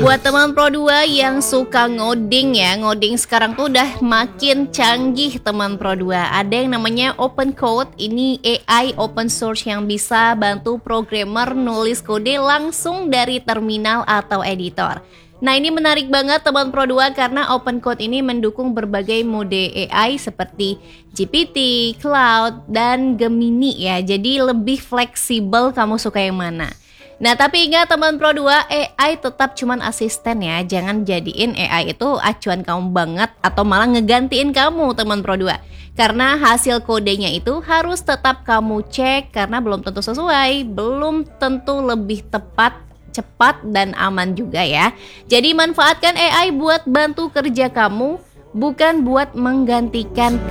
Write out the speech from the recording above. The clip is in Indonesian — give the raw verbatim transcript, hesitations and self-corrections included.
Buat teman Pro dua yang suka ngoding ya, ngoding sekarang tuh udah makin canggih teman Pro dua. Ada yang namanya Open Code, ini A I open source yang bisa bantu programmer nulis kode langsung dari terminal atau editor. Nah ini menarik banget teman Pro dua karena Open Code ini mendukung berbagai mode A I seperti G P T, Cloud, dan Gemini ya. Jadi lebih fleksibel kamu suka yang mana. Nah tapi ingat teman Pro dua, A I tetap cuman asisten ya. Jangan jadiin A I itu acuan kamu banget atau malah ngegantiin kamu teman Pro dua. Karena hasil kodenya itu harus tetap kamu cek karena belum tentu sesuai, belum tentu lebih tepat, cepat, dan aman juga ya. Jadi manfaatkan A I buat bantu kerja kamu, bukan buat menggantikan